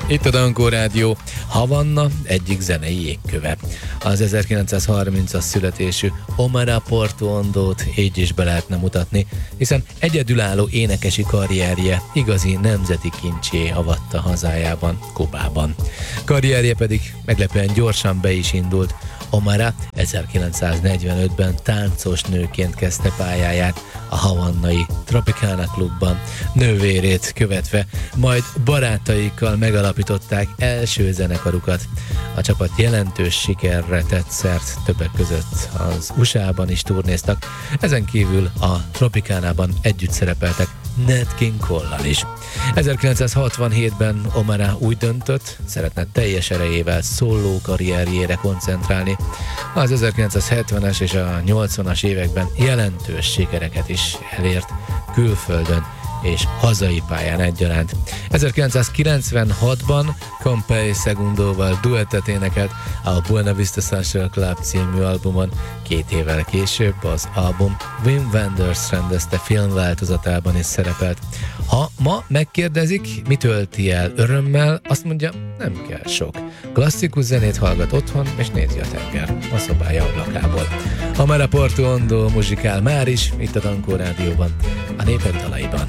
Itt a Dankó Rádió, Havanna egyik zenei jégköve. Az 1930-as születésű Omar Portuondót így is be lehetne mutatni, hiszen egyedülálló énekesi karrierje igazi nemzeti kincsé avatta hazájában, Kubában. Karrierje pedig meglepően gyorsan be is indult. Omar 1945-ben táncos nőként kezdte pályáját a havannai Tropicana klubban, nővérét követve, majd barátaikkal megalapították első zenekarukat. A csapat jelentős sikerre tett szert, többek között az USA-ban is turnéztak, ezen kívül a Tropicánában együtt szerepeltek Nat King Cole-lal is. 1967-ben Omar úgy döntött, szeretne teljes erejével szóló karrierjére koncentrálni. Az 1970-es és a 80-as években jelentős sikereket is elért külföldön és hazai pályán egyaránt. 1996-ban Compay Segundóval duettet énekelt a Buena Vista Social Club című albumon, 2 évvel később az album Wim Wenders rendezte filmváltozatában is szerepelt. Ha ma megkérdezik, mi tölti el örömmel, azt mondja, nem kell sok. Klasszikus zenét hallgat otthon, és nézi a tenger a szobája ablakából. Omar Portuondo muzsikál már is, itt a Dankó Rádióban, a népek dalaiban.